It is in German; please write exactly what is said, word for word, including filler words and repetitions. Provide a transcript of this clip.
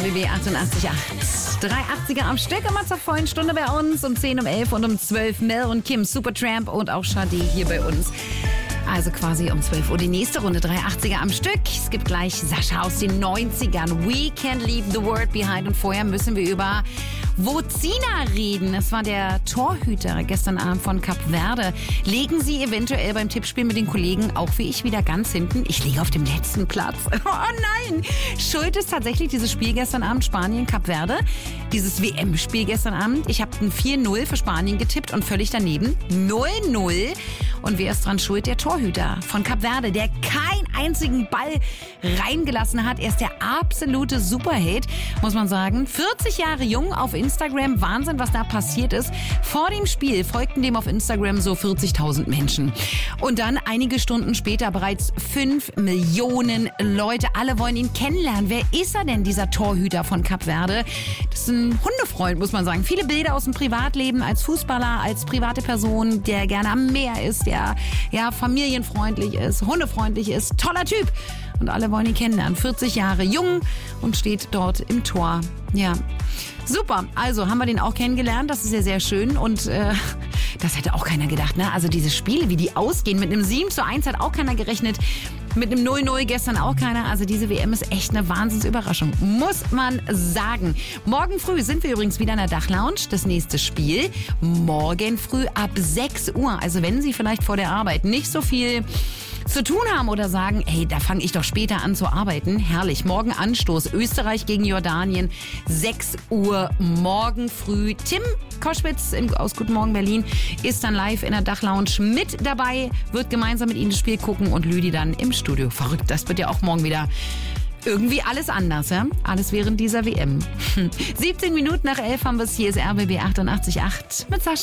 B B achtundachtzig Komma acht. Drei achtziger am Stück, immer zur vollen Stunde bei uns. Um zehn, um elf und um zwölf Mel und Kim, Supertramp und auch Shadi hier bei uns. Also quasi um zwölf Uhr die nächste Runde, drei achtziger am Stück. Es gibt gleich Sascha aus den neunzigern. We can't leave the world behind. Und vorher müssen wir über Wozina reden. Das war der Torhüter gestern Abend von Kap Verde. Legen Sie eventuell beim Tippspiel mit den Kollegen, auch wie ich, wieder ganz hinten? Ich liege auf dem letzten Platz. Oh nein! Schuld ist tatsächlich dieses Spiel gestern Abend, Spanien-Kap Verde. Dieses W M-Spiel gestern Abend. Ich habe ein vier null für Spanien getippt und völlig daneben. null null. Und wer ist dran schuld? Der Torhüter von Kap Verde, der keinen einzigen Ball reingelassen hat. Er ist der absolute Superheld, muss man sagen. vierzig Jahre jung auf Instagram. Wahnsinn, was da passiert ist. Vor dem Spiel folgten dem auf Instagram so vierzigtausend Menschen. Und dann einige Stunden später bereits fünf Millionen Leute. Alle wollen ihn kennenlernen. Wer ist er denn, dieser Torhüter von Kap Verde? Das ist ein Hundefreund, muss man sagen. Viele Bilder aus dem Privatleben als Fußballer, als private Person, der gerne am Meer ist, der ja familienfreundlich ist, hundefreundlich ist. Toller Typ. Und alle wollen ihn kennenlernen. vierzig Jahre jung und steht dort im Tor. Ja, super. Also haben wir den auch kennengelernt. Das ist ja sehr schön. Und äh, das hätte auch keiner gedacht, ne? Also diese Spiele, wie die ausgehen. Mit einem sieben zu eins hat auch keiner gerechnet. Mit einem null null gestern auch keiner. Also diese W M ist echt eine Wahnsinnsüberraschung, muss man sagen. Morgen früh sind wir übrigens wieder in der Dachlounge. Das nächste Spiel morgen früh ab sechs Uhr. Also wenn Sie vielleicht vor der Arbeit nicht so viel zu tun haben oder sagen, hey, da fange ich doch später an zu arbeiten. Herrlich. Morgen Anstoß. Österreich gegen Jordanien. sechs Uhr morgen früh. Tim Koschwitz im, aus Guten Morgen Berlin ist dann live in der Dachlounge mit dabei, wird gemeinsam mit Ihnen das Spiel gucken und Lüdi dann im Studio. Verrückt, das wird ja auch morgen wieder irgendwie alles anders, ja? Alles während dieser W M. siebzehn Minuten nach elf haben wir es. Hier ist R B B achtundachtzig Komma acht mit Sascha.